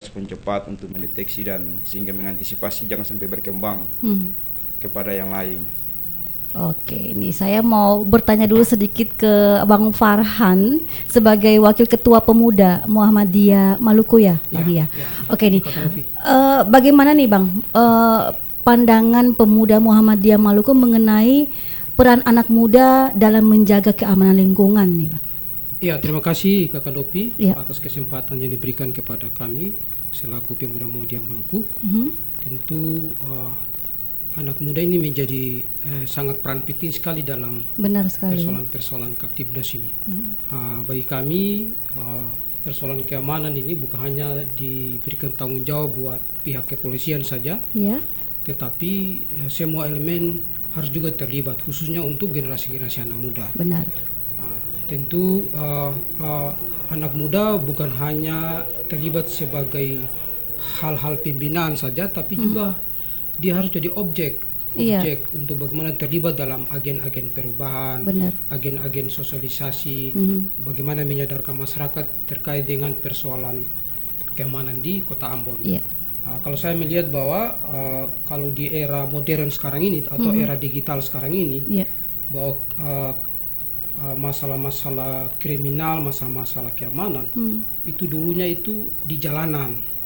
respon cepat untuk mendeteksi dan sehingga mengantisipasi jangan sampai berkembang kepada yang lain. Oke, ini saya mau bertanya dulu sedikit ke Bang Farhan sebagai Wakil Ketua Pemuda Muhammadiyah Maluku ya, tadi ya. Oke nih, bagaimana nih Bang pandangan pemuda Muhammadiyah Maluku mengenai peran anak muda dalam menjaga keamanan lingkungan nih Bang? Ya, terima kasih Kakak Nopi atas kesempatan yang diberikan kepada kami selaku Pemuda Muhammadiyah Maluku. Tentu anak muda ini menjadi sangat peran penting sekali dalam persoalan-persoalan Kaptibnas ini. Bagi kami persoalan keamanan ini bukan hanya diberikan tanggung jawab buat pihak kepolisian saja, tetapi semua elemen harus juga terlibat, khususnya untuk generasi-generasi anak muda. Benar. Tentu anak muda bukan hanya terlibat sebagai hal-hal pimpinan saja, tapi juga dia harus jadi objek untuk bagaimana terlibat dalam agen-agen perubahan, agen-agen sosialisasi, bagaimana menyadarkan masyarakat terkait dengan persoalan keamanan di Kota Ambon. Kalau saya melihat bahwa kalau di era modern sekarang ini atau era digital sekarang ini, bahwa masalah-masalah kriminal, masalah-masalah keamanan itu dulunya itu di jalanan.